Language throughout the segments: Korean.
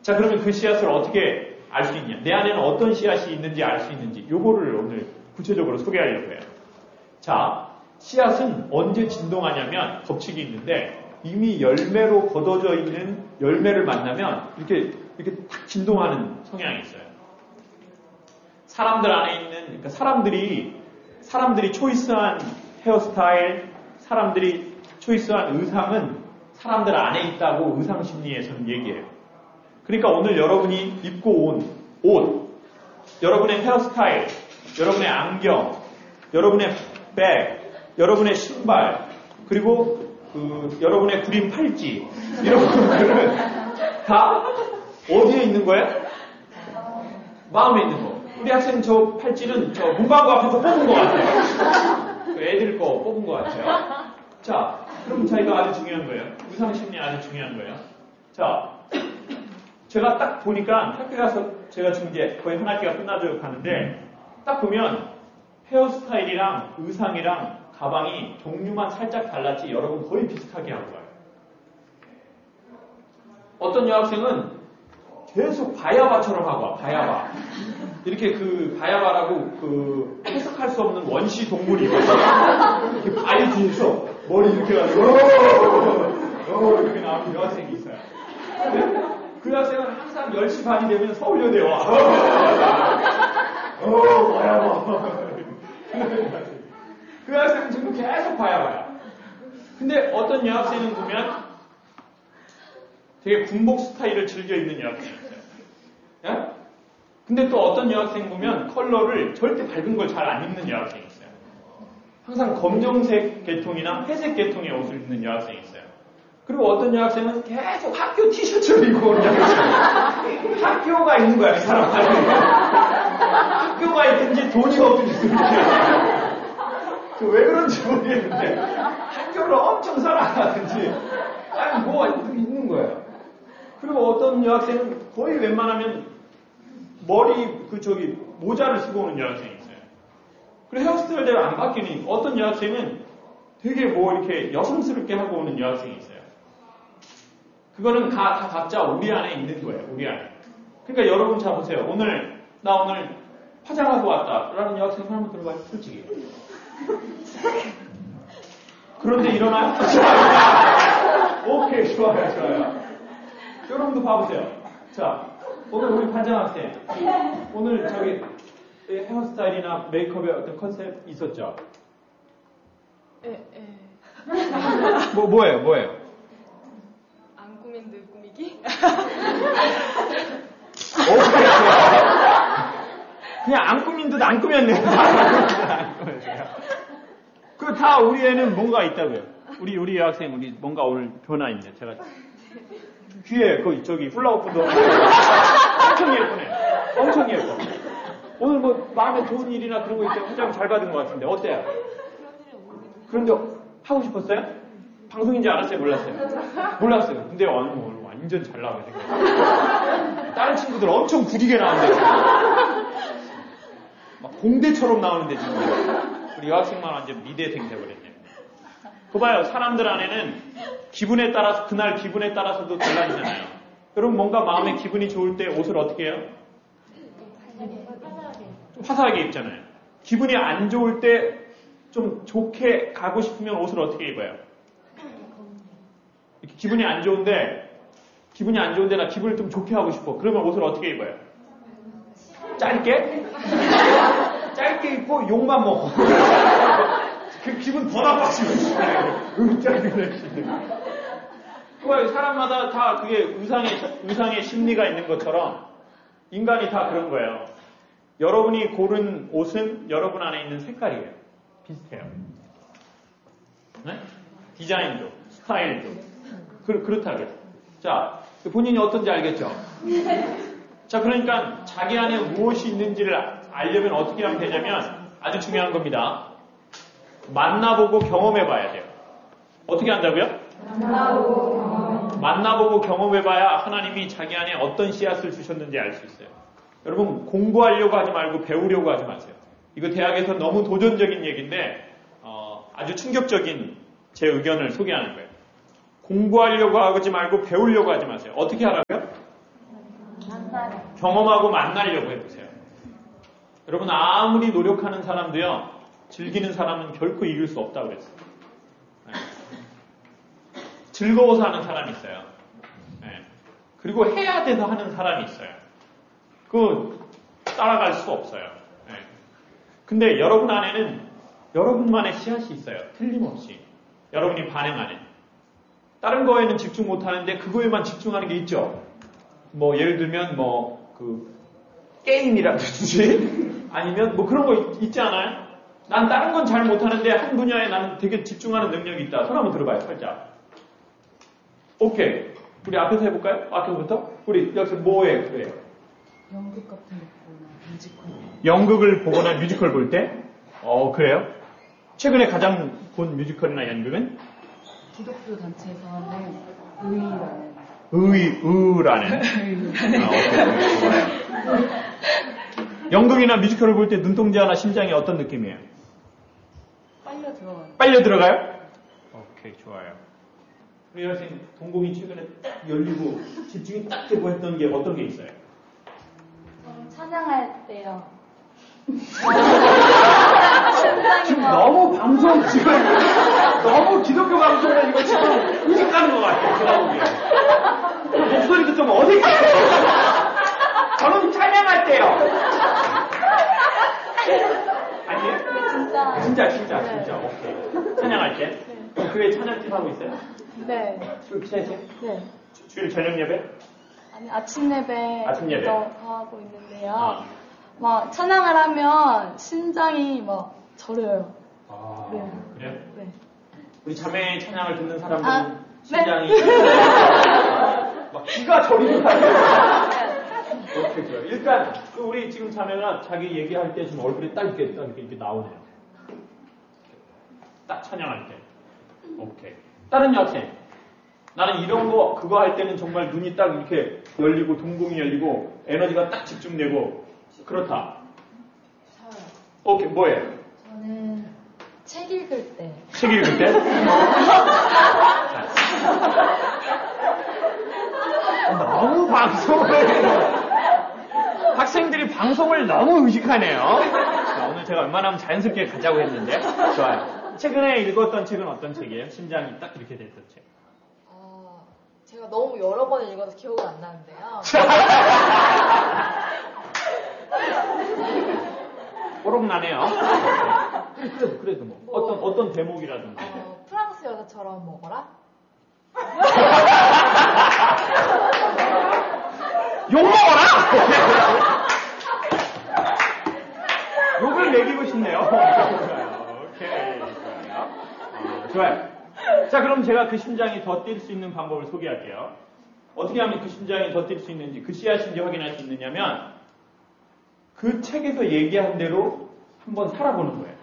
자, 그러면 그 씨앗을 어떻게 알 수 있냐? 내 안에는 어떤 씨앗이 있는지 알 수 있는지 요거를 오늘 구체적으로 소개하려고 해요. 자, 씨앗은 언제 진동하냐면 법칙이 있는데 이미 열매로 걷어져 있는 열매를 만나면 이렇게 탁 진동하는 성향이 있어요. 사람들 안에 있는, 그러니까 사람들이 초이스한 헤어스타일, 사람들이 초이스한 의상은 사람들 안에 있다고 의상심리에서는 얘기해요. 그러니까 오늘 여러분이 입고 온 옷, 여러분의 헤어스타일, 여러분의 안경, 여러분의 백, 여러분의 신발, 그리고 여러분의 구린 팔찌, 이런 것들은 다 어디에 있는 거예요? 마음에 있는 거. 우리 학생 저 팔찌는 저 문방구 앞에서 뽑은 것 같아요. 애들 거 뽑은 것 같아요. 자, 그럼 자, 이거 아주 중요한 거예요. 의상심리 아주 중요한 거예요. 자, 제가 딱 보니까 학교 가서 제가 지금 이제 거의 한 학기가 끝나죠 가는데 딱 보면 헤어스타일이랑 의상이랑 가방이 종류만 살짝 달랐지 여러분 거의 비슷하게 한 거예요. 어떤 여학생은 계속 바야바처럼 하고 와, 바야바. 이렇게 그 바야바라고 해석할 수 없는 원시 동물이 있거든요. 이렇게 바위 뒤에서 머리 이렇게 가지고 이렇게 나오는 여학생이 있어요. 그 여학생은 항상 10시 반이 되면 서울여대에 와. 바야바. 그 여학생은 지금 계속 바야바야. 근데 어떤 여학생은 보면 되게 군복 스타일을 즐겨 입는 여학생이 있어요. 예? 근데 또 어떤 여학생 보면 컬러를 절대 밝은 걸 잘 안 입는 여학생이 있어요. 항상 검정색 계통이나 회색 계통의 옷을 입는 여학생이 있어요. 그리고 어떤 여학생은 계속 학교 티셔츠를 입고 오는 여학생이 학교가 있는 거야, 이 사람 안에. 학교가 있든지 돈이 없든지. 왜 그런지 모르겠는데 학교를 엄청 사랑하든지 아니 뭐가 있는 거예요. 그리고 어떤 여학생은 거의 웬만하면 머리 모자를 쓰고 오는 여학생이 있어요. 그리고 헤어스타일대로 안 바뀌니 어떤 여학생은 되게 이렇게 여성스럽게 하고 오는 여학생이 있어요. 그거는 다 각자 우리 안에 있는 거예요. 우리 안에. 그러니까 여러분 잘 보세요. 나 오늘 화장하고 왔다라는 여학생 한번 들어봐요. 솔직히. 그런데 일어나요? 오케이, 좋아요. 여러분도 봐보세요. 자, 오늘 우리 반장 학생. 오늘 저기 헤어스타일이나 메이크업에 어떤 컨셉 있었죠? 뭐예요? 안 꾸민 듯 꾸미기? 오케이, 그냥 안 꾸민 듯 안 꾸몄네요. 그 다 우리 애는 뭔가 있다고요. 우리 여학생 뭔가 오늘 변화 있네. 제가 귀에 저기 플라워푸드 엄청 예쁘네. 엄청 예뻐. 오늘 마음에 좋은 일이나 그런 거 있다면 화장 잘 받은 것 같은데 어때요? 그런데 하고 싶었어요? 방송인지 알았어요? 몰랐어요. 근데 오늘 완전 잘 나와가지고 다른 친구들 엄청 구리게 나오는데 막 공대처럼 나오는데 지금 우리 여학생만 완전 미대생 돼버렸네. 그거 봐요. 사람들 안에는 기분에 따라서 그날 기분에 따라서도 달라지잖아요. 여러분 뭔가 마음의 기분이 좋을 때 옷을 어떻게 해요? 좀 화사하게 입잖아요. 기분이 안 좋을 때 좀 좋게 가고 싶으면 옷을 어떻게 입어요? 이렇게 기분이 안 좋은데 나 기분을 좀 좋게 하고 싶어. 그러면 옷을 어떻게 입어요? 짧게 입고 욕만 먹고 그 기분 더 나빠지고 짧게 사람마다 다 그게 의상의 심리가 있는 것처럼 인간이 다 그런 거예요. 여러분이 고른 옷은 여러분 안에 있는 색깔이에요. 비슷해요. 네? 디자인도 스타일도 그렇다고요. 자, 본인이 어떤지 알겠죠? 자, 그러니까 자기 안에 무엇이 있는지를 알려면 어떻게 하면 되냐면 아주 중요한 겁니다. 만나보고 경험해봐야 돼요. 어떻게 한다고요? 만나보고 경험해봐야 하나님이 자기 안에 어떤 씨앗을 주셨는지 알 수 있어요. 여러분 공부하려고 하지 말고 배우려고 하지 마세요. 이거 대학에서 너무 도전적인 얘기인데 아주 충격적인 제 의견을 소개하는 거예요. 공부하려고 하지 말고 배우려고 하지 마세요. 어떻게 하라고요? 경험하고 만나려고 해보세요. 여러분 아무리 노력하는 사람도요. 즐기는 사람은 결코 이길 수 없다고 그랬어요. 네. 즐거워서 하는 사람이 있어요. 네. 그리고 해야 돼서 하는 사람이 있어요. 그거 따라갈 수 없어요. 네. 근데 여러분 안에는 여러분만의 씨앗이 있어요. 틀림없이. 여러분이 반응하는. 다른 거에는 집중 못하는데 그거에만 집중하는 게 있죠. 뭐 예를 들면 게임이라든지 아니면 뭐 그런 거 있지 않아요? 난 다른 건 잘 못하는데 한 분야에 나는 되게 집중하는 능력이 있다. 손 한번 들어봐요. 살짝. 오케이. 우리 앞에서 해볼까요? 앞에서부터? 우리 여기서 뭐 해? 그래요? 연극 같은 거 보거나 뮤지컬. 연극을 보거나 뮤지컬 볼 때? 그래요? 최근에 가장 본 뮤지컬이나 연극은? 기독교 단체에서 하는 의라는. 의라는. 좋아요. 연극이나 뮤지컬을 볼 때 눈동자나 심장이 어떤 느낌이에요? 빨려 들어가요. 빨려 들어가요? 오케이, 좋아요. 우리 여학생 동공이 최근에 딱 열리고 집중이 딱 되고 했던 게 어떤 게 있어요? 찬양할 때요. 지금 너무 방송 지금 너무 기독교 방송에 이거 지금 의식하는 것 같아요. 제가 보기에. 목소리도 좀 어색해요. 저는 찬양할 때요. 아니에요? 진짜. 오케이. 찬양할 때? 네. 교회 찬양팀 하고 있어요? 네. 네. 주일 저녁 예배? 아니, 아침 예배. 하고 있는데요. 막 찬양을 하면 심장이 막 저려요. 네. 그래요? 네. 우리 자매 찬양을 듣는 사람들은 네. 심장이 막 기가 저리는 거예요. 오케이, 좋아요. 일단 우리 지금 자매가 자기 얘기할 때 지금 얼굴이 딱 이렇게 나오네요. 딱 찬양할 때. 오케이. 다른 여학생. 나는 이런 거 그거 할 때는 정말 눈이 딱 이렇게 열리고 동공이 열리고 에너지가 딱 집중되고 그렇다. 저요. 오케이. 뭐예요? 저는 책 읽을 때. 책 읽을 때? 너무 학생들이 방송을 너무 의식하네요. 자, 오늘 제가 웬만하면 자연스럽게 가자고 했는데 좋아요. 최근에 읽었던 책은 어떤 책이에요? 심장이 딱 이렇게 됐던 책. 제가 너무 여러 번을 읽어서 기억이 안 나는데요. 꼬록나네요. 그래도 뭐 어떤 대목이라든가. 프랑스 여자처럼 먹어라? 욕 먹어라! 욕을 먹이고 싶네요. 오케이. 좋아요. 자, 그럼 제가 그 심장이 더 뛸 수 있는 방법을 소개할게요. 어떻게 하면 그 심장이 더 뛸 수 있는지, 그 씨앗인지 확인할 수 있느냐면, 그 책에서 얘기한 대로 한번 살아보는 거예요.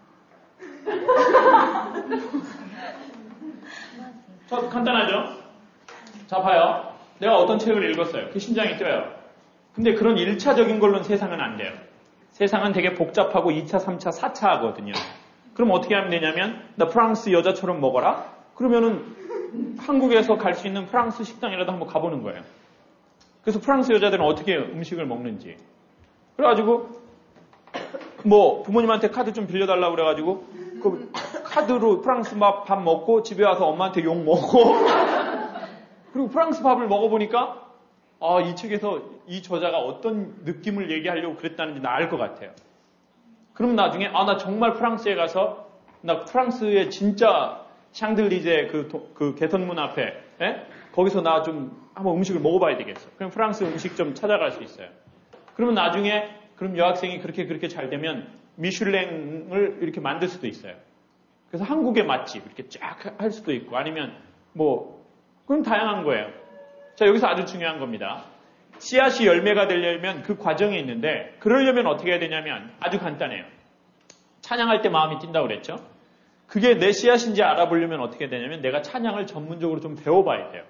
저 간단하죠? 자, 봐요. 내가 어떤 책을 읽었어요. 그 심장이 뛰어요. 근데 그런 1차적인 걸로는 세상은 안 돼요. 세상은 되게 복잡하고 2차, 3차, 4차 하거든요. 그럼 어떻게 하면 되냐면 나 프랑스 여자처럼 먹어라? 그러면은 한국에서 갈 수 있는 프랑스 식당이라도 한번 가보는 거예요. 그래서 프랑스 여자들은 어떻게 음식을 먹는지. 그래가지고 뭐 부모님한테 카드 좀 빌려달라고 그래가지고 그 카드로 프랑스 밥 먹고 집에 와서 엄마한테 욕 먹고 그리고 프랑스 밥을 먹어보니까 이 책에서 이 저자가 어떤 느낌을 얘기하려고 그랬다는지 나 알 것 같아요. 그럼 나중에 나 정말 프랑스에 가서 나 프랑스의 진짜 샹들리제 그 개선문 앞에 거기서 나 좀 한번 음식을 먹어봐야 되겠어. 그럼 프랑스 음식 좀 찾아갈 수 있어요. 그러면 나중에 그럼 여학생이 그렇게 잘 되면 미슐랭을 이렇게 만들 수도 있어요. 그래서 한국의 맛집 이렇게 쫙 할 수도 있고 아니면 그럼 다양한 거예요. 자, 여기서 아주 중요한 겁니다. 씨앗이 열매가 되려면 그 과정이 있는데 그러려면 어떻게 해야 되냐면 아주 간단해요. 찬양할 때 마음이 뛴다고 그랬죠. 그게 내 씨앗인지 알아보려면 어떻게 해야 되냐면 내가 찬양을 전문적으로 좀 배워봐야 돼요.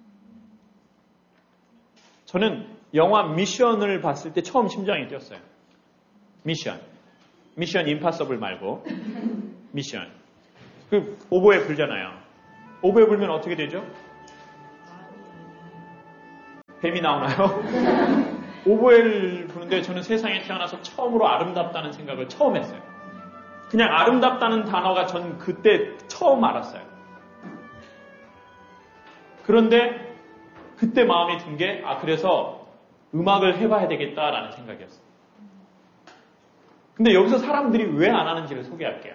저는 영화 미션을 봤을 때 처음 심장이 뛰었어요. 미션 임파서블 말고 미션. 그 오보에 불잖아요. 오보에 불면 어떻게 되죠? 뱀이 나오나요? 오보엘 부르는데 저는 세상에 태어나서 처음으로 아름답다는 생각을 처음 했어요. 그냥 아름답다는 단어가 전 그때 처음 알았어요. 그런데 그때 마음이 든 게 그래서 음악을 해봐야 되겠다라는 생각이었어요. 근데 여기서 사람들이 왜 안 하는지를 소개할게요.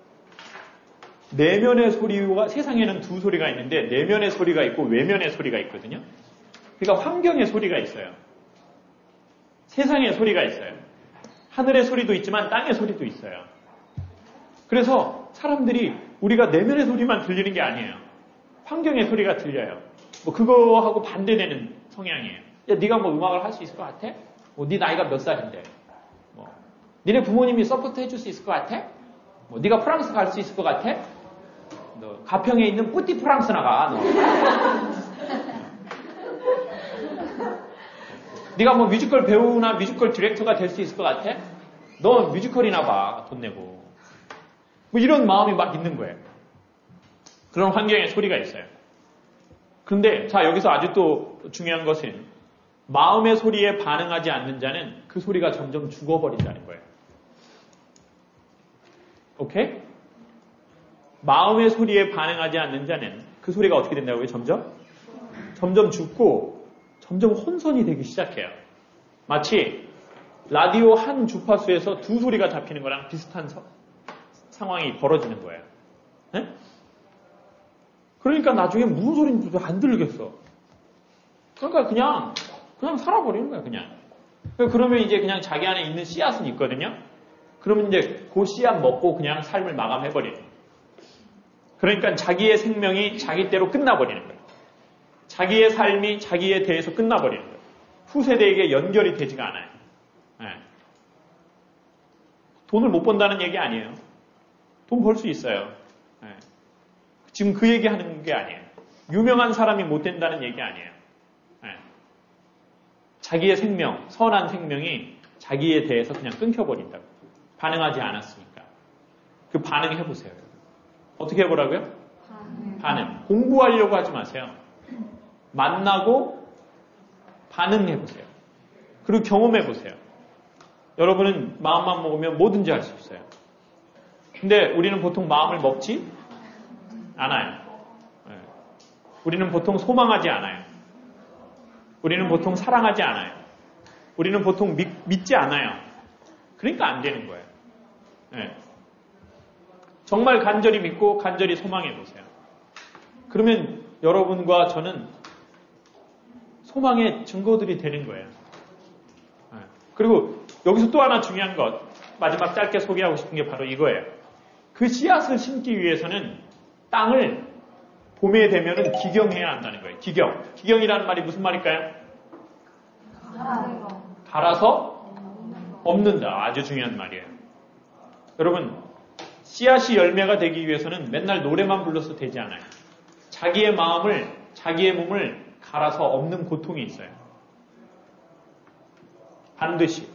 내면의 소리가 세상에는 두 소리가 있는데 내면의 소리가 있고 외면의 소리가 있거든요. 그러니까 환경의 소리가 있어요. 세상의 소리가 있어요. 하늘의 소리도 있지만 땅의 소리도 있어요. 그래서 사람들이 우리가 내면의 소리만 들리는 게 아니에요. 환경의 소리가 들려요. 뭐 그거하고 반대되는 성향이에요. 야, 네가 뭐 음악을 할 수 있을 것 같아? 뭐 네 나이가 몇 살인데? 뭐 니네 부모님이 서포트 해줄 수 있을 것 같아? 뭐 네가 프랑스 갈 수 있을 것 같아? 너 가평에 있는 뿌띠 프랑스 나가. 너. 네가 뭐 뮤지컬 배우나 뮤지컬 디렉터가 될 수 있을 것 같아? 너 뮤지컬이나 봐. 돈 내고. 뭐 이런 마음이 막 있는 거예요. 그런 환경의 소리가 있어요. 그런데 자 여기서 아주 또 중요한 것은 마음의 소리에 반응하지 않는 자는 그 소리가 점점 죽어버린다는 거예요. 오케이? 마음의 소리에 반응하지 않는 자는 그 소리가 어떻게 된다고요? 점점 죽고 점점 혼선이 되기 시작해요. 마치 라디오 한 주파수에서 두 소리가 잡히는 거랑 비슷한 상황이 벌어지는 거예요. 네? 그러니까 나중에 무슨 소리인지도 안 들리겠어. 그러니까 그냥 살아버리는 거야, 그냥. 그러면 이제 그냥 자기 안에 있는 씨앗은 있거든요. 그러면 이제 그 씨앗 먹고 그냥 삶을 마감해버리는 거예요. 그러니까 자기의 생명이 자기대로 끝나버리는 거예요. 자기의 삶이 자기에 대해서 끝나버리는 거예요. 후세대에게 연결이 되지가 않아요. 네. 돈을 못 번다는 얘기 아니에요. 돈 벌 수 있어요. 네. 지금 그 얘기하는 게 아니에요. 유명한 사람이 못 된다는 얘기 아니에요. 네. 자기의 생명, 선한 생명이 자기에 대해서 그냥 끊겨버린다고. 반응하지 않았으니까. 그 반응해보세요. 어떻게 해보라고요? 반응. 공부하려고 하지 마세요. 만나고 반응해보세요. 그리고 경험해보세요. 여러분은 마음만 먹으면 뭐든지 할 수 있어요. 근데 우리는 보통 마음을 먹지 않아요. 네. 우리는 보통 소망하지 않아요. 우리는 보통 사랑하지 않아요. 우리는 보통 믿지 않아요. 그러니까 안 되는 거예요. 네. 정말 간절히 믿고 간절히 소망해보세요. 그러면 여러분과 저는 소망의 증거들이 되는 거예요. 네. 그리고 여기서 또 하나 중요한 것, 마지막 짧게 소개하고 싶은 게 바로 이거예요. 그 씨앗을 심기 위해서는 땅을 봄에 되면은 기경해야 한다는 거예요. 기경이라는 말이 무슨 말일까요? 갈아서 엎는다. 아주 중요한 말이에요. 여러분, 씨앗이 열매가 되기 위해서는 맨날 노래만 불러서 되지 않아요. 자기의 마음을, 자기의 몸을 갈아서 엎는 고통이 있어요. 반드시.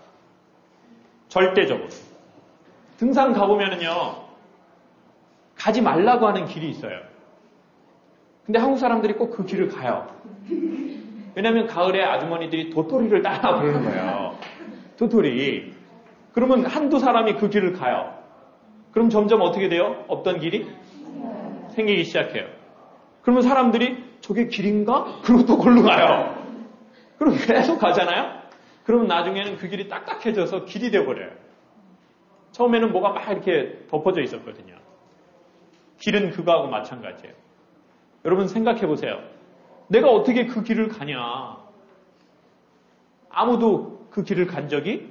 절대적으로. 등산 가보면은요, 가지 말라고 하는 길이 있어요. 근데 한국 사람들이 꼭 그 길을 가요. 왜냐면 가을에 아주머니들이 도토리를 따라 부르는 거예요. 도토리. 그러면 한두 사람이 그 길을 가요. 그럼 점점 어떻게 돼요? 없던 길이 생기기 시작해요. 그러면 사람들이 저게 길인가? 그리고 또 골로 가요. 그럼 계속 가잖아요? 그러면 나중에는 그 길이 딱딱해져서 길이 되어버려요. 처음에는 뭐가 막 이렇게 덮어져 있었거든요. 길은 그거하고 마찬가지예요. 여러분 생각해보세요. 내가 어떻게 그 길을 가냐? 아무도 그 길을 간 적이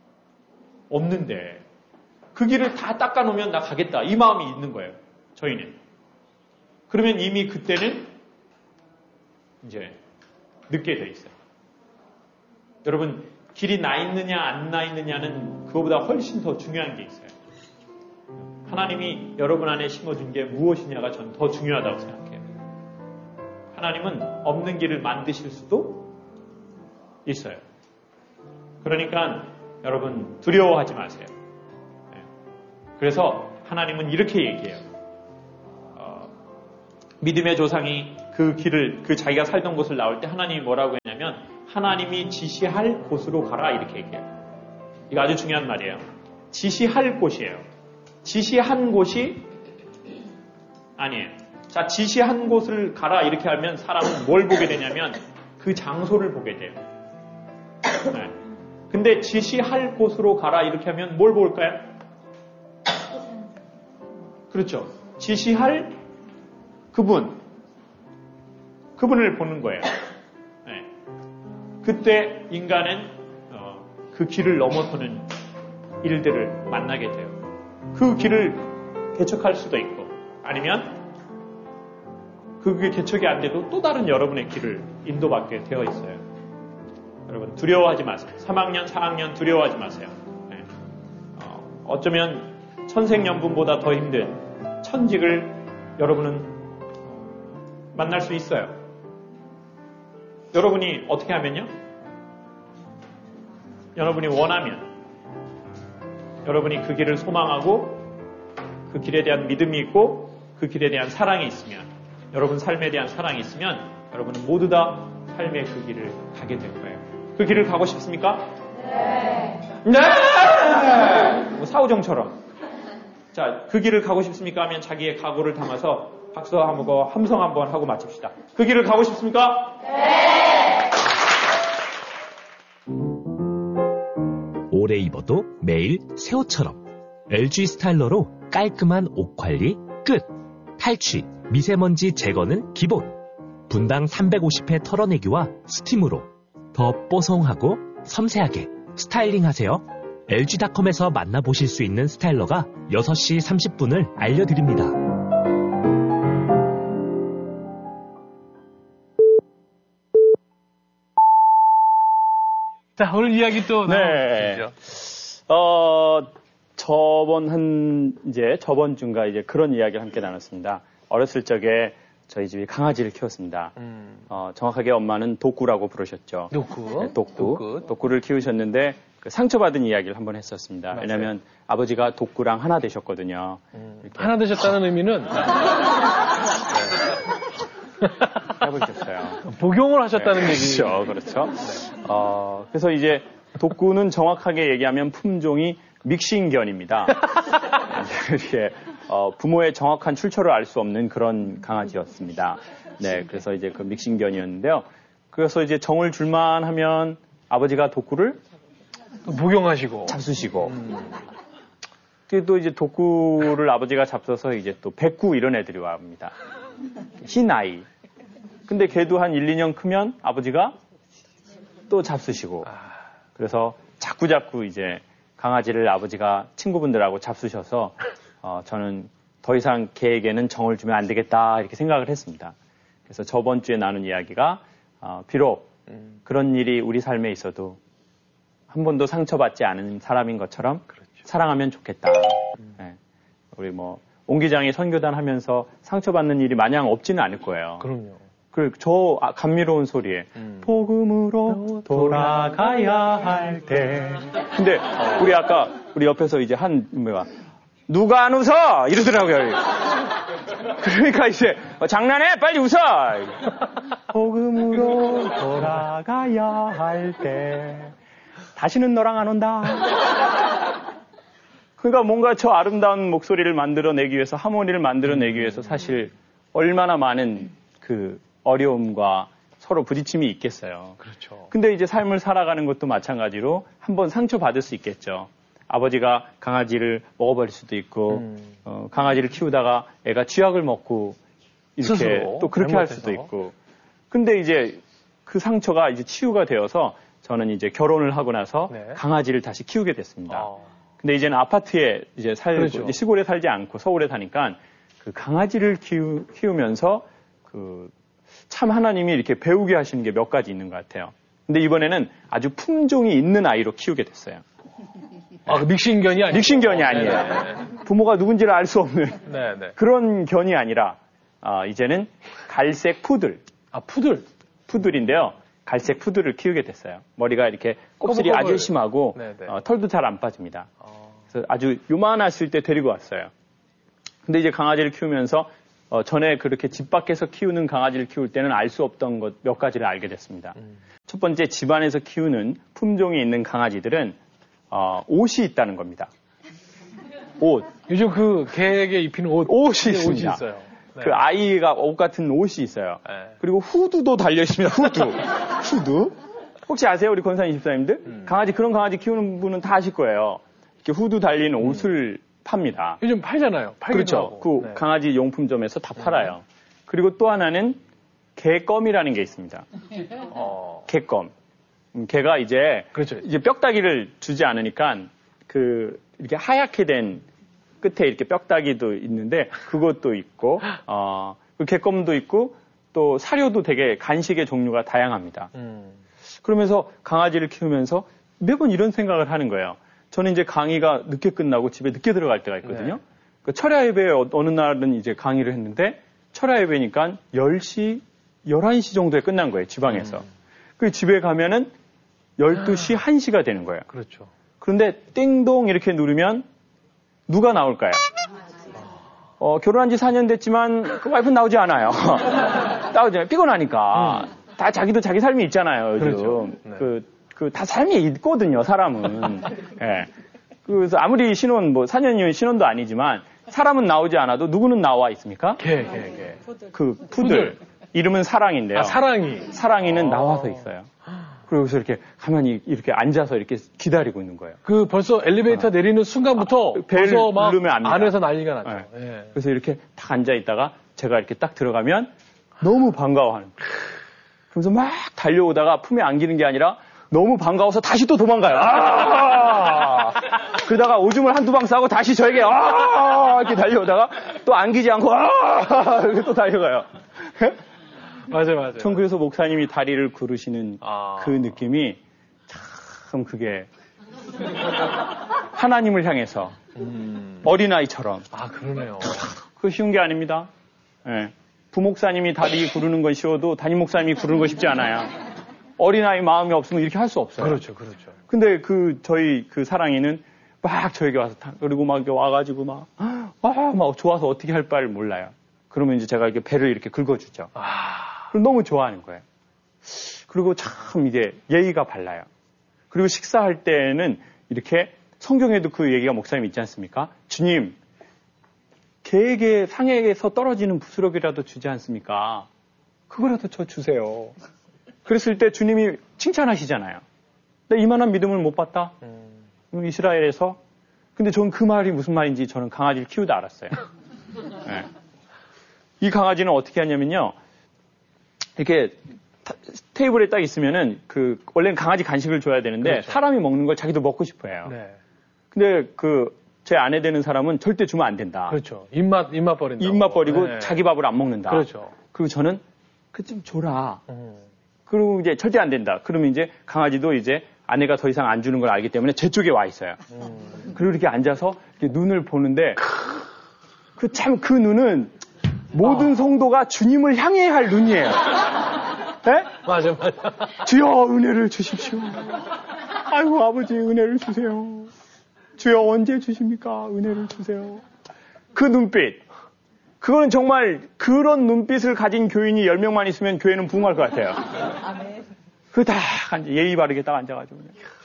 없는데 그 길을 다 닦아놓으면 나 가겠다. 이 마음이 있는 거예요. 저희는. 그러면 이미 그때는 이제 늦게 돼 있어요. 여러분 길이 나 있느냐 안 나 있느냐는 그거보다 훨씬 더 중요한 게 있어요. 하나님이 여러분 안에 심어준 게 무엇이냐가 전 더 중요하다고 생각해요. 하나님은 없는 길을 만드실 수도 있어요. 그러니까 여러분 두려워하지 마세요. 그래서 하나님은 이렇게 얘기해요. 믿음의 조상이 그 길을, 그 자기가 살던 곳을 나올 때 하나님이 뭐라고 했냐면 하나님이 지시할 곳으로 가라 이렇게 얘기해요. 이거 아주 중요한 말이에요. 지시할 곳이에요. 지시한 곳이 아니에요. 자, 지시한 곳을 가라 이렇게 하면 사람은 뭘 보게 되냐면 그 장소를 보게 돼요. 네. 근데 지시할 곳으로 가라 이렇게 하면 뭘 볼까요? 그렇죠. 지시할 그분을 보는 거예요. 네. 그때 인간은 그 길을 넘어서는 일들을 만나게 돼요. 그 길을 개척할 수도 있고 아니면 그게 개척이 안 돼도 또 다른 여러분의 길을 인도받게 되어 있어요. 여러분 두려워하지 마세요. 3학년, 4학년 두려워하지 마세요. 네. 어쩌면 천생연분보다 더 힘든 천직을 여러분은 만날 수 있어요. 여러분이 어떻게 하면요? 여러분이 원하면 여러분이 그 길을 소망하고 그 길에 대한 믿음이 있고 그 길에 대한 사랑이 있으면 여러분 삶에 대한 사랑이 있으면 여러분은 모두 다 삶의 그 길을 가게 될 거예요. 그 길을 가고 싶습니까? 네! 네! 뭐 사우정처럼. 자, 그 길을 가고 싶습니까? 하면 자기의 각오를 담아서 박수 한번 하고 함성 한번 하고 마칩시다. 그 길을 가고 싶습니까? 네! 오래 입어도 매일 새 옷처럼 LG 스타일러로 깔끔한 옷 관리 끝. 탈취, 미세먼지 제거는 기본. 분당 350회 털어내기와 스팀으로 더 뽀송하고 섬세하게 스타일링하세요. LG닷컴에서 만나보실 수 있는 스타일러가 6시 30분을 알려드립니다. 자, 오늘 이야기 또 나눠주시죠. 저번 주인가 이제 그런 이야기를 함께 나눴습니다. 어렸을 적에 저희 집이 강아지를 키웠습니다. 정확하게 엄마는 독구라고 부르셨죠. 독구. 네, 독구를 키우셨는데 그 상처받은 이야기를 한번 했었습니다. 맞아요. 왜냐하면 아버지가 독구랑 하나 되셨거든요. 하나 되셨다는 의미는 해보셨어요. 복용을 하셨다는 네, 얘기. 그렇죠. 그래서 이제 독구는 정확하게 얘기하면 품종이 믹싱견입니다. 이렇게 부모의 정확한 출처를 알 수 없는 그런 강아지였습니다. 네, 그래서 이제 그 믹싱견이었는데요. 그래서 이제 정을 줄만 하면 아버지가 독구를 복용하시고 잡수시고, 또 이제 독구를 아버지가 잡숴서 이제 또 백구 이런 애들이 옵니다. 흰 아이. 근데 걔도 한 1, 2년 크면 아버지가 또 잡수시고, 그래서 자꾸 이제 강아지를 아버지가 친구분들하고 잡수셔서 저는 더 이상 걔에게는 정을 주면 안 되겠다 이렇게 생각을 했습니다. 그래서 저번 주에 나눈 이야기가 비록 그런 일이 우리 삶에 있어도 한 번도 상처받지 않은 사람인 것처럼 그렇죠. 사랑하면 좋겠다. 네. 우리 옹 기장이 선교단 하면서 상처받는 일이 마냥 없지는 않을 거예요. 그럼요. 저 감미로운 소리에 복음으로 돌아가야 할 때. 근데 우리 옆에서 이제 누가 안 웃어 이러더라고요. 그러니까 이제 장난해 빨리 웃어. 복음으로 돌아가야 할 때 다시는 너랑 안 온다. 그러니까 뭔가 저 아름다운 목소리를 만들어내기 위해서 하모니를 만들어내기 위해서 사실 얼마나 많은 그 어려움과 서로 부딪힘이 있겠어요. 그렇죠. 근데 이제 삶을 살아가는 것도 마찬가지로 한번 상처받을 수 있겠죠. 아버지가 강아지를 먹어버릴 수도 있고, 강아지를 키우다가 애가 쥐약을 먹고, 이렇게 스스로 또 그렇게 할 수도 있고. 근데 이제 그 상처가 이제 치유가 되어서 저는 이제 결혼을 하고 나서 네. 강아지를 다시 키우게 됐습니다. 근데 이제는 아파트에 이제 살고, 그렇죠. 이제 시골에 살지 않고 서울에 사니까 그 강아지를 키우면서 참 하나님이 이렇게 배우게 하시는 게 몇 가지 있는 것 같아요. 근데 이번에는 아주 품종이 있는 아이로 키우게 됐어요. 믹싱견이 아니에요. 믹싱견이 아니에요. 네. 부모가 누군지를 알 수 없는 네. 그런 견이 아니라 이제는 갈색 푸들. 푸들인데요. 갈색 푸들을 키우게 됐어요. 머리가 이렇게 곱슬이 아주 심하고 털도 잘 안 빠집니다. 그래서 아주 요만했을 때 데리고 왔어요. 근데 이제 강아지를 키우면서 전에 그렇게 집 밖에서 키우는 강아지를 키울 때는 알 수 없던 것 몇 가지를 알게 됐습니다. 첫 번째, 집안에서 키우는 품종이 있는 강아지들은 옷이 있다는 겁니다. 옷. 요즘 그 개에게 입히는 옷이 있습니다. 있어요. 네. 그 아이가 옷 같은 옷이 있어요. 네. 그리고 후드도 달려 있습니다. 후드. 혹시 아세요, 우리 권사님 집사님들? 강아지, 그런 강아지 키우는 분은 다 아실 거예요. 이렇게 후드 달린 옷을 팝니다. 요즘 팔잖아요. 팔기도 그렇죠. 하고. 그 네. 강아지 용품점에서 다 팔아요. 그리고 또 하나는 개껌이라는 게 있습니다. 개껌. 개가 이제 그렇죠. 이제 뼈다귀를 주지 않으니까 이렇게 하얗게 된 끝에 이렇게 뼈다귀도 있는데 그것도 있고 그 개껌도 있고 또 사료도 되게 간식의 종류가 다양합니다. 그러면서 강아지를 키우면서 매번 이런 생각을 하는 거예요. 저는 이제 강의가 늦게 끝나고 집에 늦게 들어갈 때가 있거든요. 네. 그 철야 예배 어느 날은 이제 강의를 했는데 철야 예배니까 10시, 11시 정도에 끝난 거예요, 지방에서. 그 집에 가면은 12시, 1시가 되는 거예요. 그렇죠. 그런데 띵동 이렇게 누르면 누가 나올까요? 결혼한 지 4년 됐지만 그 와이프는 나오지 않아요. 나오지 않아요. 피곤하니까. 다 자기도 자기 삶이 있잖아요, 요즘. 그렇죠. 네. 다 삶이 있거든요, 사람은. 예. 그래서 아무리 신혼, 4년이면 신혼도 아니지만 사람은 나오지 않아도 누구는 나와 있습니까? 개. 그 푸들. 이름은 사랑인데요. 사랑이는 나와서 있어요. 그래서 이렇게 가만히 이렇게 앉아서 이렇게 기다리고 있는 거예요. 그 벌써 엘리베이터 내리는 순간부터 벨 벌써 막 누르면 압니다. 안에서 난리가 나죠. 네. 예. 그래서 이렇게 딱 앉아 있다가 제가 이렇게 딱 들어가면 너무 반가워하는 거예요. 그러면서 막 달려오다가 품에 안기는 게 아니라 너무 반가워서 다시 또 도망가요. 그러다가 오줌을 한두 방 싸고 다시 저에게 이렇게 달려오다가 또 안기지 않고 이렇게 또 달려가요. 맞아요. 전 그래서 목사님이 다리를 구르시는 그 느낌이 참 그게 하나님을 향해서 어린아이처럼. 그러네요. 그거 쉬운 게 아닙니다. 예. 부목사님이 다리 구르는 건 쉬워도 담임 목사님이 구르는 건 쉽지 않아요. 어린아이 마음이 없으면 이렇게 할 수 없어요. 그렇죠. 근데 저희 사랑이는 막 저에게 와서 그리고 막 와가지고 막 좋아서 어떻게 할 바를 몰라요. 그러면 이제 제가 이렇게 배를 이렇게 긁어주죠. 그럼 너무 좋아하는 거예요. 그리고 참 이게 예의가 발라요. 그리고 식사할 때는 이렇게 성경에도 그 얘기가 목사님 있지 않습니까? 주님, 개에게 상에게서 떨어지는 부스러기라도 주지 않습니까? 그거라도 저 주세요. 그랬을 때 주님이 칭찬하시잖아요. 나 이만한 믿음을 못 봤다. 이스라엘에서. 근데 저는 그 말이 무슨 말인지 저는 강아지를 키우다 알았어요. 네. 이 강아지는 어떻게 하냐면요. 이렇게 테이블에 딱 있으면은 원래는 강아지 간식을 줘야 되는데 그렇죠. 사람이 먹는 걸 자기도 먹고 싶어 해요. 네. 근데 제 아내 되는 사람은 절대 주면 안 된다. 그렇죠. 입맛 버린다. 입맛 버리고 네. 자기 밥을 안 먹는다. 그렇죠. 그리고 저는 좀 줘라. 그리고 이제 절대 안 된다. 그러면 이제 강아지도 이제 아내가 더 이상 안 주는 걸 알기 때문에 제 쪽에 와 있어요. 그리고 이렇게 앉아서 이렇게 눈을 보는데 그 눈은 모든 성도가 주님을 향해야 할 눈이에요. 네? 맞아. 주여 은혜를 주십시오. 아이고 아버지 은혜를 주세요. 주여 언제 주십니까? 은혜를 주세요. 그 눈빛. 그거는 정말 그런 눈빛을 가진 교인이 10명만 있으면 교회는 부흥할 것 같아요. 그 다 예의 바르게 딱 앉아가지고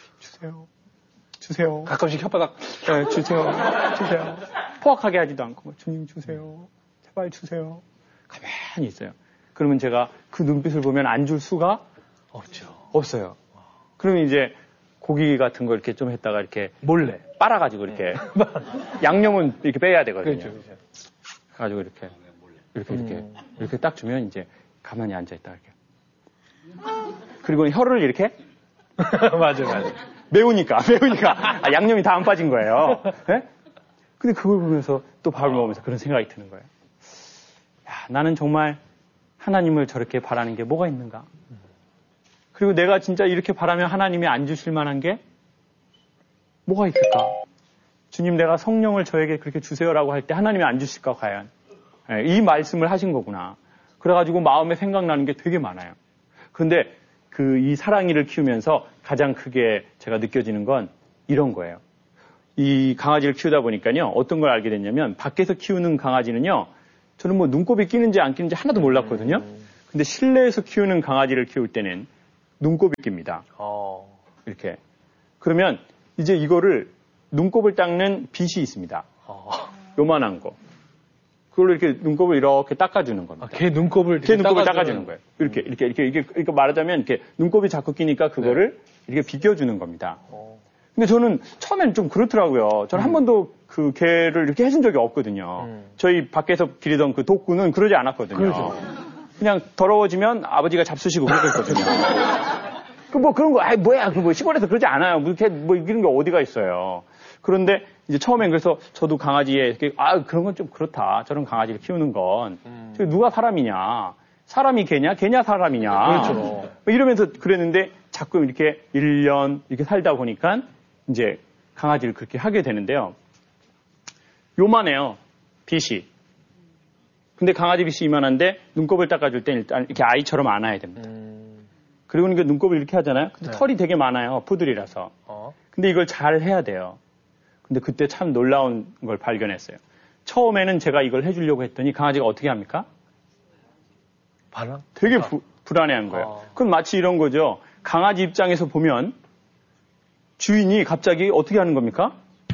주세요. 가끔씩 혓바닥. 네, 주세요. 포악하게 하지도 않고 주님 주세요. 제발 주세요. 가만히 있어요. 그러면 제가 그 눈빛을 보면 안 줄 수가 없어요. 그러면 이제 고기 같은 거 이렇게 좀 했다가 이렇게 몰래 빨아가지고 이렇게 양념은 이렇게 빼야 되거든요. 그렇죠. 가지고 이렇게 딱 주면 이제 가만히 앉아 있다 이렇게. 그리고 혀를 이렇게 맞아. 매우니까 양념이 다 안 빠진 거예요. 네? 근데 그걸 보면서 또 밥을 먹으면서 그런 생각이 드는 거예요. 야, 나는 정말 하나님을 저렇게 바라는 게 뭐가 있는가? 그리고 내가 진짜 이렇게 바라면 하나님이 안 주실 만한 게 뭐가 있을까? 주님 내가 성령을 저에게 그렇게 주세요라고 할 때 하나님이 안 주실까 과연? 네, 이 말씀을 하신 거구나. 그래가지고 마음에 생각나는 게 되게 많아요. 그런데 이 사랑이를 키우면서 가장 크게 제가 느껴지는 건 이런 거예요. 이 강아지를 키우다 보니까요, 어떤 걸 알게 됐냐면, 밖에서 키우는 강아지는요, 저는 뭐 눈곱이 끼는지 안 끼는지 하나도 몰랐거든요. 근데 실내에서 키우는 강아지를 키울 때는 눈곱이 낍니다. 이렇게. 그러면 이제 이거를 눈곱을 닦는 빗이 있습니다. 요만한 거. 그걸로 이렇게 눈곱을 이렇게 닦아주는 겁니다. 걔 눈곱을 닦아주는 거예요. 이렇게 말하자면 이렇게 눈곱이 자꾸 끼니까 그거를 이렇게 비껴주는 겁니다. 근데 저는 처음엔 좀 그렇더라고요. 저는 한 번도 그 개를 이렇게 해준 적이 없거든요. 저희 밖에서 기르던 그 독구는 그러지 않았거든요. 그렇죠. 그냥 더러워지면 아버지가 잡수시고 그랬거든요. 뭐 그런 거, 뭐야, 뭐 시골에서 그러지 않아요. 뭐 이런 게 어디가 있어요. 그런데 이제 처음엔 그래서 저도 강아지에, 그런 건 좀 그렇다. 저런 강아지를 키우는 건. 누가 사람이냐. 사람이 개냐? 개냐 사람이냐. 그렇죠. 뭐 이러면서 그랬는데 자꾸 이렇게 1년 이렇게 살다 보니까 이제 강아지를 그렇게 하게 되는데요. 요만해요. 빗이. 근데 강아지 빗이 이만한데 눈곱을 닦아줄 땐 일단 이렇게 아이처럼 안아야 됩니다. 그리고 이게 눈곱을 이렇게 하잖아요. 근데 털이 되게 많아요. 푸들이라서. 근데 이걸 잘 해야 돼요. 근데 그때 참 놀라운 걸 발견했어요. 처음에는 제가 이걸 해주려고 했더니 강아지가 어떻게 합니까? 반항? 되게 불안해한 거예요. 그건 마치 이런 거죠. 강아지 입장에서 보면 주인이 갑자기 어떻게 하는 겁니까?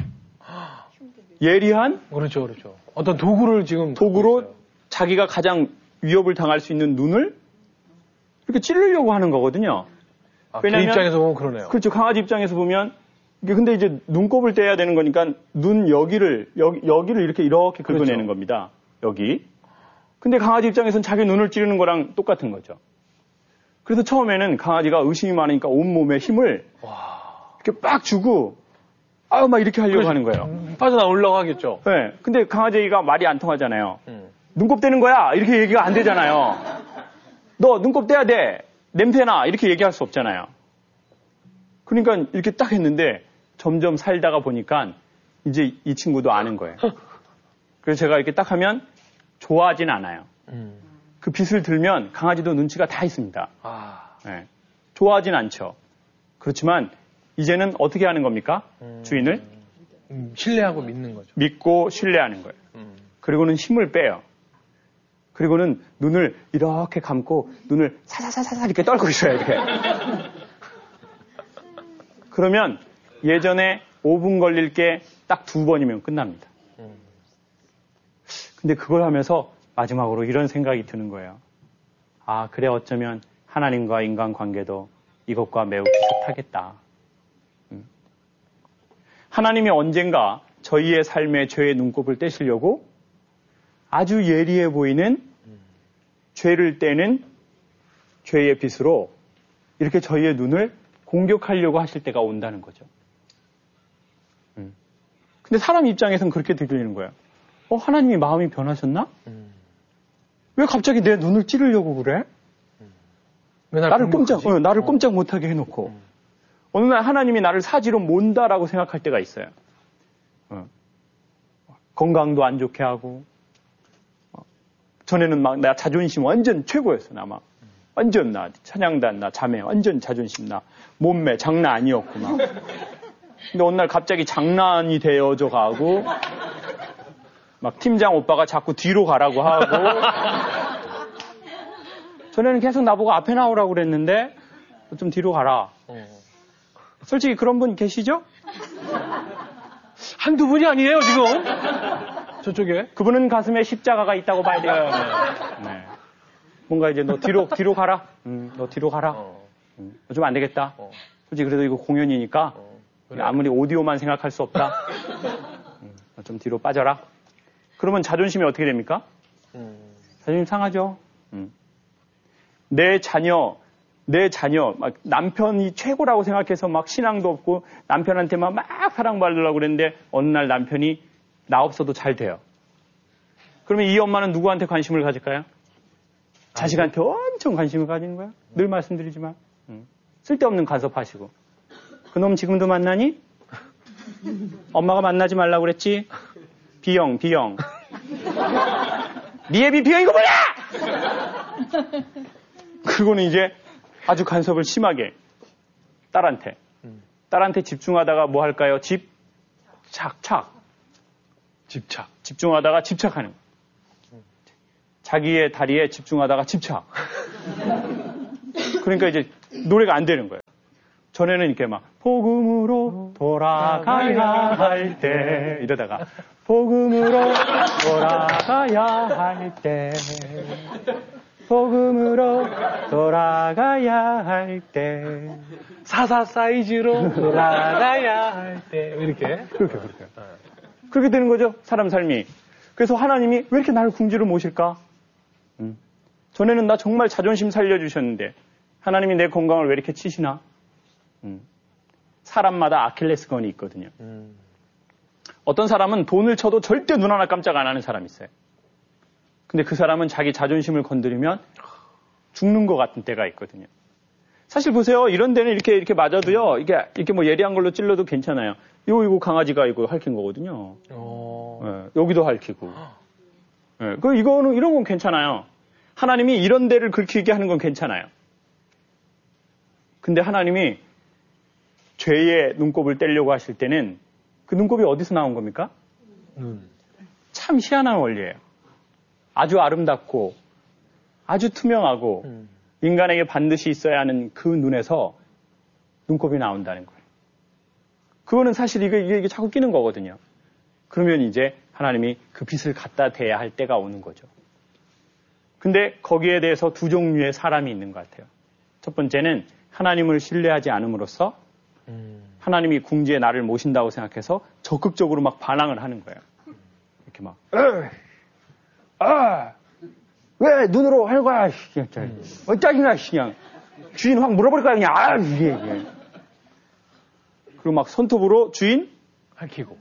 예리한? 그렇죠. 어떤 도구로 자기가 가장 위협을 당할 수 있는 눈을 이렇게 찌르려고 하는 거거든요. 왜냐면 개 입장에서 보면 그러네요. 그렇죠. 강아지 입장에서 보면 근데 이제 눈곱을 떼야 되는 거니까 눈 여기를 이렇게 긁어내는 겁니다. 여기. 근데 강아지 입장에서는 자기 눈을 찌르는 거랑 똑같은 거죠. 그래서 처음에는 강아지가 의심이 많으니까 온몸에 힘을 이렇게 빡 주고 막 이렇게 하려고 하는 거예요. 빠져나오려고 하겠죠. 네. 근데 강아지가 말이 안 통하잖아요. 눈곱 떼는 거야! 이렇게 얘기가 안 되잖아요. 너 눈곱 떼야 돼! 냄새나! 이렇게 얘기할 수 없잖아요. 그러니까 이렇게 딱 했는데 점점 살다가 보니까 이제 이 친구도 아는 거예요. 그래서 제가 이렇게 딱 하면 좋아하진 않아요. 그 빗을 들면 강아지도 눈치가 다 있습니다. 네. 좋아하진 않죠. 그렇지만 이제는 어떻게 하는 겁니까? 주인을? 신뢰하고 믿는 거죠. 믿고 신뢰하는 거예요. 그리고는 힘을 빼요. 그리고는 눈을 이렇게 감고 눈을 사사사사 이렇게 떨고 있어요. 이렇게. 그러면 예전에 5분 걸릴 게 딱 2번이면 끝납니다. 근데 그걸 하면서 마지막으로 이런 생각이 드는 거예요. 그래 어쩌면 하나님과 인간 관계도 이것과 매우 비슷하겠다. 하나님이 언젠가 저희의 삶의 죄의 눈곱을 떼시려고 아주 예리해 보이는 죄를 떼는 죄의 빗으로 이렇게 저희의 눈을 공격하려고 하실 때가 온다는 거죠. 근데 사람 입장에서는 그렇게 들리는 거예요. 하나님이 마음이 변하셨나? 왜 갑자기 내 눈을 찌르려고 그래? 나를 꼼짝 못하게 해놓고. 어느 날 하나님이 나를 사지로 몬다라고 생각할 때가 있어요. 건강도 안 좋게 하고, 전에는 막 나 자존심 완전 최고였어. 나 막 완전 나 찬양단 나 자매 완전 자존심 나 몸매 장난 아니었고 막. 근데 어느 날 갑자기 장난이 되어져 가고 막 팀장 오빠가 자꾸 뒤로 가라고 하고 전에는 계속 나보고 앞에 나오라고 그랬는데 좀 뒤로 가라. 솔직히 그런 분 계시죠? 한두 분이 아니에요 지금. 저쪽에. 그분은 가슴에 십자가가 있다고 봐야 돼요. 네. 뭔가 이제 너 뒤로 가라. 너 뒤로 가라. 좀 안 되겠다. 솔직히 그래도 이거 공연이니까 그래. 아무리 오디오만 생각할 수 없다. 좀 뒤로 빠져라. 그러면 자존심이 어떻게 됩니까? 자존심 상하죠. 내 자녀 막 남편이 최고라고 생각해서 막 신앙도 없고 남편한테만 막 사랑받으려고 그랬는데 어느 날 남편이 나 없어도 잘 돼요. 그러면 이 엄마는 누구한테 관심을 가질까요? 자식한테 엄청 관심을 가지는 거야. 늘 말씀드리지만 쓸데없는 간섭하시고 그놈 지금도 만나니? 엄마가 만나지 말라고 그랬지? B형 니 애비 B형이고 뭐야! 그거는 이제 아주 간섭을 심하게 딸한테 집중하다가 뭐 할까요? 집착하는 거예요. 자기의 다리에 집중하다가 집착. 그러니까 이제 노래가 안 되는 거예요. 전에는 이렇게 막 복음으로 돌아가야 할 때 이러다가 복음으로 돌아가야 할 때 복음으로 돌아가야 할 때 사사 사이즈로 돌아가야 할 때 이렇게 그렇게 되는 거죠. 사람 삶이. 그래서 하나님이 왜 이렇게 나를 궁지로 모실까? 전에는 나 정말 자존심 살려주셨는데 하나님이 내 건강을 왜 이렇게 치시나? 사람마다 아킬레스건이 있거든요. 어떤 사람은 돈을 쳐도 절대 눈 하나 깜짝 안 하는 사람이 있어요. 근데 그 사람은 자기 자존심을 건드리면 죽는 것 같은 때가 있거든요. 사실 보세요. 이런 데는 이렇게 맞아도요. 이렇게 뭐 예리한 걸로 찔러도 괜찮아요. 이거 강아지가 이거 핥힌 거거든요. 네, 여기도 핥히고. 네, 이런 건 괜찮아요. 하나님이 이런 데를 긁히게 하는 건 괜찮아요. 근데 하나님이 죄의 눈곱을 떼려고 하실 때는 그 눈곱이 어디서 나온 겁니까? 참 희한한 원리예요. 아주 아름답고 아주 투명하고 인간에게 반드시 있어야 하는 그 눈에서 눈곱이 나온다는 거예요. 그거는 사실 이게 자꾸 끼는 거거든요. 그러면 이제 하나님이 그 빛을 갖다 대야 할 때가 오는 거죠. 근데 거기에 대해서 두 종류의 사람이 있는 것 같아요. 첫 번째는 하나님을 신뢰하지 않음으로써 하나님이 궁지에 나를 모신다고 생각해서 적극적으로 막 반항을 하는 거예요. 이렇게 막 왜 눈으로 하는 거야? 짜증나, 그냥. 주인 확 물어버릴 거야, 그냥. 이게. 그리고 막 손톱으로 주인 핥히고.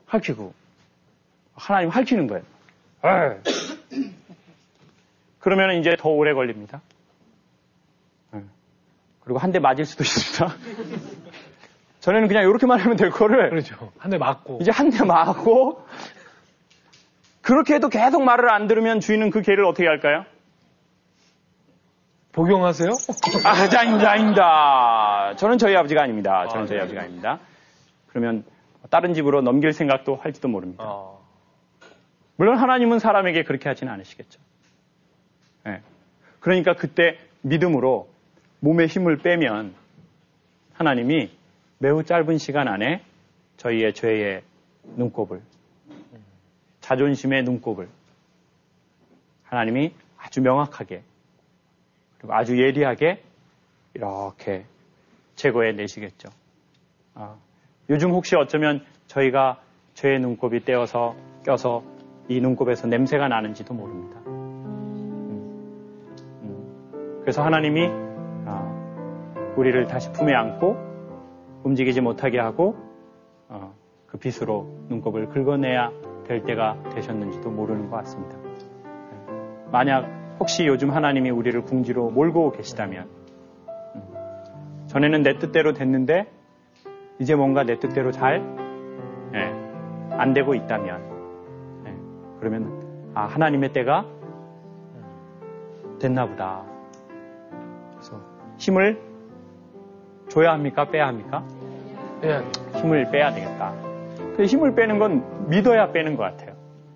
하나님 핥히는 거예요. 그러면 이제 더 오래 걸립니다. 그리고 한 대 맞을 수도 있습니다. 전에는 그냥 이렇게만 하면 될 거를. 그렇죠. 한 대 맞고. 이제 한 대 맞고. 그렇게 해도 계속 말을 안 들으면 주인은 그 개를 어떻게 할까요? 복용하세요? 아닙니다. 저는 저희 아버지가 아닙니다. 저희 아버지가 아닙니다. 그러면 다른 집으로 넘길 생각도 할지도 모릅니다. 물론 하나님은 사람에게 그렇게 하지는 않으시겠죠. 네. 그러니까 그때 믿음으로 몸에 힘을 빼면 하나님이 매우 짧은 시간 안에 저희의 죄의 눈곱을, 자존심의 눈곱을 하나님이 아주 명확하게 그리고 아주 예리하게 이렇게 제거해 내시겠죠. 요즘 혹시 어쩌면 저희가 죄의 눈곱이 껴서 이 눈곱에서 냄새가 나는지도 모릅니다. 그래서 하나님이 우리를 다시 품에 안고 움직이지 못하게 하고 그 빗으로 눈곱을 긁어내야 될 때가 되셨는지도 모르는 것 같습니다. 만약 혹시 요즘 하나님이 우리를 궁지로 몰고 계시다면 전에는 내 뜻대로 됐는데 이제 뭔가 내 뜻대로 잘 안 되고 있다면 그러면 하나님의 때가 됐나 보다. 그래서 힘을 줘야 합니까? 빼야 합니까? 힘을 빼야 되겠다. 힘을 빼는 건 믿어야 빼는 것 같아요.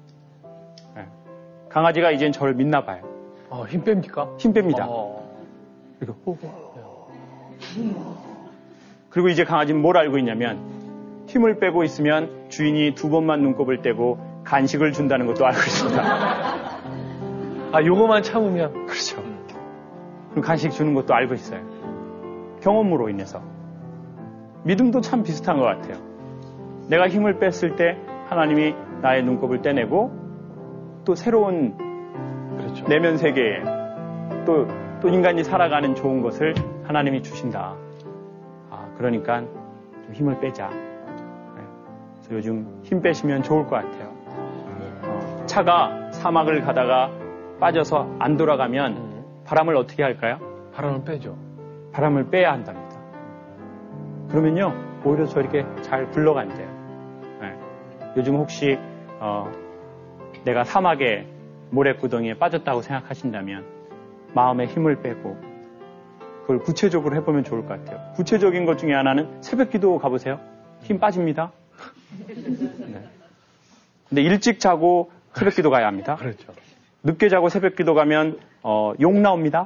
강아지가 이젠 저를 믿나 봐요. 힘 뺍니까? 힘 뺍니다. 그리고 이제 강아지는 뭘 알고 있냐면 힘을 빼고 있으면 주인이 2번만 눈곱을 떼고 간식을 준다는 것도 알고 있습니다. 요거만 참으면. 그렇죠. 그리고 간식 주는 것도 알고 있어요. 경험으로 인해서. 믿음도 참 비슷한 것 같아요. 내가 힘을 뺐을 때 하나님이 나의 눈곱을 떼내고 또 새로운 그렇죠. 내면 세계에 또 인간이 살아가는 좋은 것을 하나님이 주신다. 그러니까 좀 힘을 빼자. 그래서 요즘 힘 빼시면 좋을 것 같아요. 차가 사막을 가다가 빠져서 안 돌아가면 바람을 어떻게 할까요? 바람을 빼죠. 바람을 빼야 한답니다. 그러면요 오히려 저렇게 잘 굴러간대요. 요즘 혹시 내가 사막의 모래구덩이에 빠졌다고 생각하신다면 마음에 힘을 빼고 그걸 구체적으로 해보면 좋을 것 같아요. 구체적인 것 중에 하나는 새벽기도 가보세요. 힘 빠집니다. 네. 근데 일찍 자고 새벽기도 가야 합니다. 그렇죠. 늦게 자고 새벽 기도 가면 욕 나옵니다.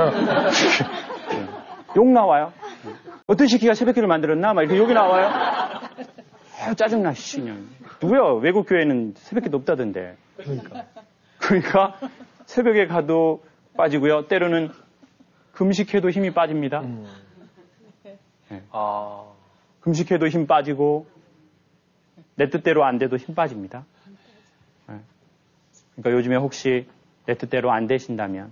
욕 나와요. 어떤 새끼가 새벽 기도를 만들었나? 막 이렇게 욕이 나와요. 짜증나, 씨. 그냥. 누구야? 외국 교회는 새벽 기도 없다던데. 그러니까 새벽에 가도 빠지고요. 때로는 금식해도 힘이 빠집니다. 네. 금식해도 힘 빠지고 내 뜻대로 안 돼도 힘 빠집니다. 네. 그러니까 요즘에 혹시 내 뜻대로 안 되신다면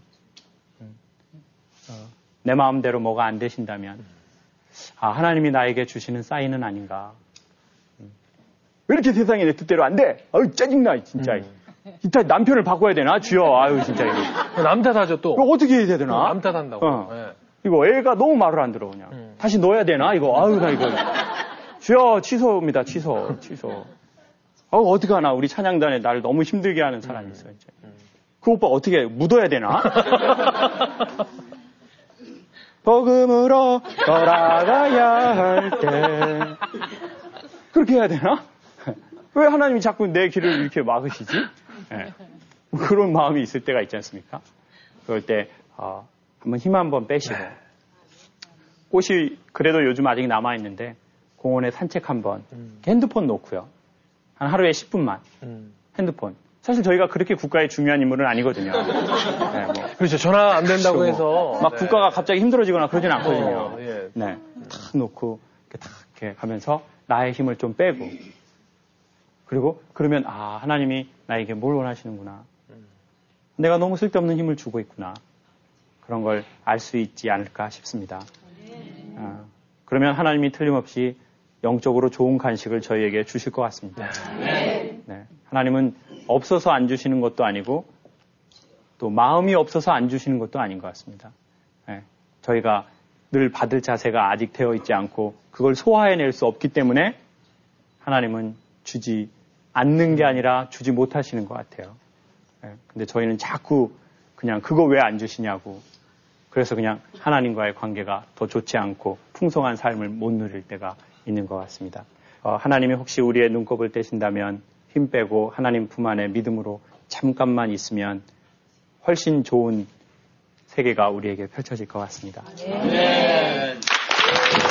내 마음대로 뭐가 안 되신다면 하나님이 나에게 주시는 사인은 아닌가. 왜 이렇게 세상이 내 뜻대로 안 돼? 아유 짜증나 진짜. 이따 남편을 바꿔야 되나? 주여. 아유 진짜 이거. 남 탓하죠 또. 이거 어떻게 해야 되나? 남 탓한다고. 네. 이거 애가 너무 말을 안 들어 그냥. 다시 넣어야 되나? 이거 아유 나 이거. 주여 취소입니다. 취소. 어떡하나 우리 찬양단에 나를 너무 힘들게 하는 사람이 있어요. 이제. 그 오빠 어떻게 묻어야 되나? 복음으로 돌아가야 할 때 그렇게 해야 되나? 왜 하나님이 자꾸 내 길을 이렇게 막으시지? 네. 그런 마음이 있을 때가 있지 않습니까? 그럴 때 한번 힘 한번 빼시고 꽃이 그래도 요즘 아직 남아있는데 공원에 산책 한번 핸드폰 놓고요. 한 하루에 10분만 핸드폰. 사실 저희가 그렇게 국가의 중요한 인물은 아니거든요. 네, 뭐. 그렇죠. 전화 안 된다고 해서 막 국가가 갑자기 힘들어지거나 그러진 않거든요. 예. 네, 탁 놓고 이렇게 가면서 나의 힘을 좀 빼고 그리고 그러면 하나님이 나에게 뭘 원하시는구나. 내가 너무 쓸데없는 힘을 주고 있구나. 그런 걸 알 수 있지 않을까 싶습니다. 그러면 하나님이 틀림없이 영적으로 좋은 간식을 저희에게 주실 것 같습니다. 네. 하나님은 없어서 안 주시는 것도 아니고 또 마음이 없어서 안 주시는 것도 아닌 것 같습니다. 네. 저희가 늘 받을 자세가 아직 되어 있지 않고 그걸 소화해낼 수 없기 때문에 하나님은 주지 않는 게 아니라 주지 못하시는 것 같아요. 네. 근데 저희는 자꾸 그냥 그거 왜 안 주시냐고 그래서 그냥 하나님과의 관계가 더 좋지 않고 풍성한 삶을 못 누릴 때가 있는 것 같습니다. 하나님이 혹시 우리의 눈곱을 떼신다면 힘 빼고 하나님 품 안에 믿음으로 잠깐만 있으면 훨씬 좋은 세계가 우리에게 펼쳐질 것 같습니다. 네.